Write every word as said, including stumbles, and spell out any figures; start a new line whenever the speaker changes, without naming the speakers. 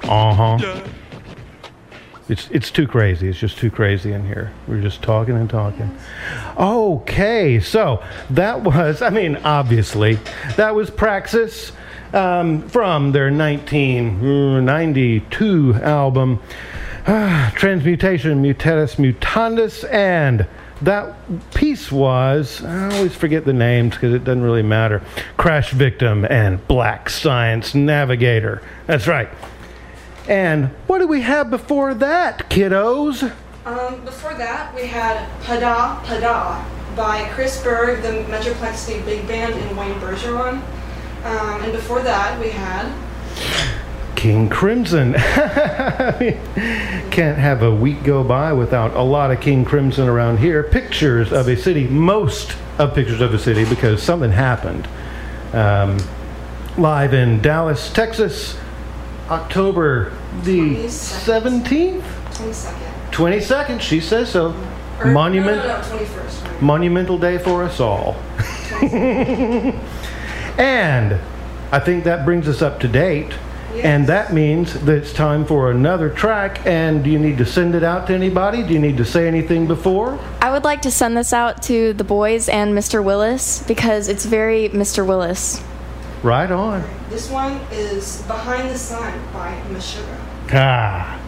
Uh-huh. It's it's too crazy. It's just too crazy in here. We're just talking and talking. Okay, so that was, I mean, obviously, that was Praxis um, from their nineteen ninety-two album, uh, Transmutation Mutatis Mutandis, and that piece was, I always forget the names because it doesn't really matter, Crash Victim and Black Science Navigator. That's right. And what do we have before that, kiddos?
Um, before that, we had Pada Pada by Chris Berg, the Metroplex State Big Band, and Wayne Bergeron. Um, and before that, we had
King Crimson. Can't have a week go by without a lot of King Crimson around here. Pictures of a City, most of Pictures of a City, because something happened. Um, live in Dallas, Texas, October the seventeenth?
twenty-second.
twenty-second, she says so.
Or,
Monument,
no, no, no, twenty-first. Right?
Monumental day for us all. And I think that brings us up to date.
Yes.
And that means that it's time for another track. And do you need to send it out to anybody? Do you need to say anything before?
I would like to send this out to the boys and Mister Willis because it's very Mister Willis.
Right on.
This one is Behind the Sun by Meshuggah.
Ah.